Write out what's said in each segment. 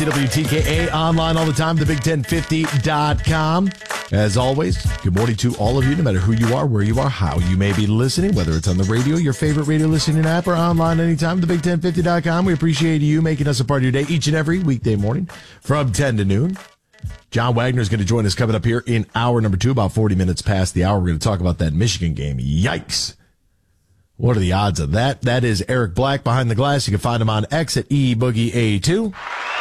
1050 WTKA, online all the time, the Big1050.com. As always, good morning to all of you, no matter who you are, where you are, how you may be listening, whether it's on the radio, your favorite radio listening app, or online anytime, the Big1050.com. We appreciate you making us a part of your day each and every weekday morning from 10 to noon. John Wagner is going to join us coming up here in hour number 2, about 40 minutes past the hour. We're going to talk about that Michigan game. Yikes. What are the odds of that? That is Eric Black behind the glass. You can find him on X at eBoogieA2.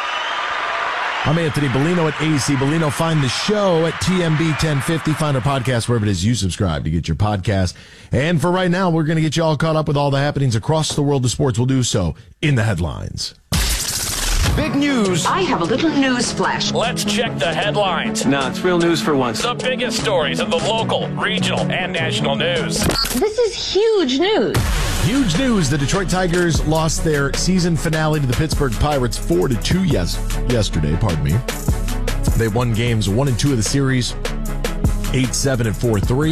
I'm Anthony Bellino at AC Bellino. Find the show at TMB 1050. Find our podcast wherever it is you subscribe to get your podcast. And for right now, we're going to get you all caught up with all the happenings across the world of sports. We'll do so in the headlines. Big news. I have a little news flash. Let's check the headlines. No, it's real news for once. The biggest stories of the local, regional, and national news. This is huge news. Huge news. The Detroit Tigers lost their season finale to the Pittsburgh Pirates 4-2 yesterday. They won games 1 and 2 of the series, 8-7 and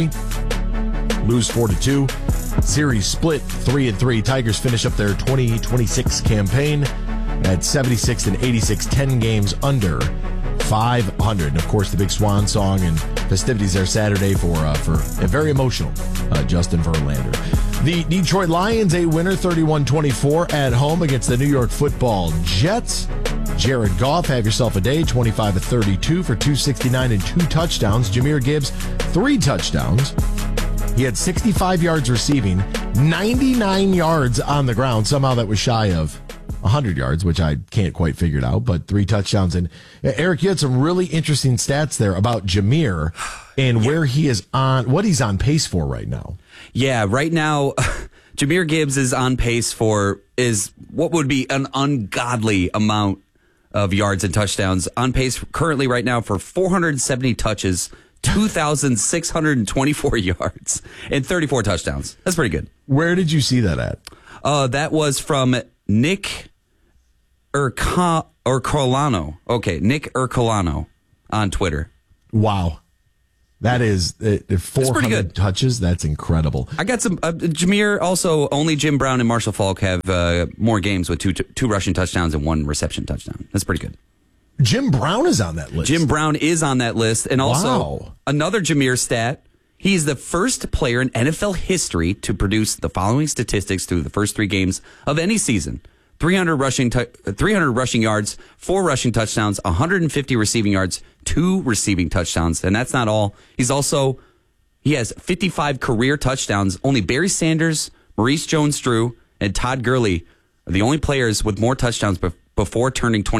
4-3. Lose 4-2. Series split 3-3. Tigers finish up their 2026 campaign at 76 and 86, 10 games under 500. And of course, the big swan song and festivities there Saturday for a very emotional Justin Verlander. The Detroit Lions, a winner 31-24 at home against the New York Football Jets. Jared Goff, have yourself a day, 25 of 32 for 269 and 2 touchdowns. Jahmyr Gibbs, 3 touchdowns. He had 65 yards receiving, 99 yards on the ground. Somehow that was shy of 100 yards, which I can't quite figure it out, but 3 touchdowns. And Eric, you had some really interesting stats there about Jahmyr and where he is on, what he's on pace for right now. Yeah, right now, Jahmyr Gibbs is on pace for what would be an ungodly amount of yards and touchdowns. On pace currently right now for 470 touches, 2,624 yards, and 34 touchdowns. That's pretty good. Where did you see that at? That was from Nick Ercolano. Okay, Nick Ercolano on Twitter. Wow. That is 400 touches. That's incredible. I got some. Jahmyr, also, only Jim Brown and Marshall Faulk have more games with two rushing touchdowns and 1 reception touchdown. That's pretty good. Jim Brown is on that list. Jim Brown is on that list. And also, another Jahmyr stat. He's the first player in NFL history to produce the following statistics through the first 3 games of any season. 300 rushing yards, 4 rushing touchdowns, 150 receiving yards, 2 receiving touchdowns. And that's not all. He has 55 career touchdowns. Only Barry Sanders, Maurice Jones-Drew, and Todd Gurley are the only players with more touchdowns before turning 20.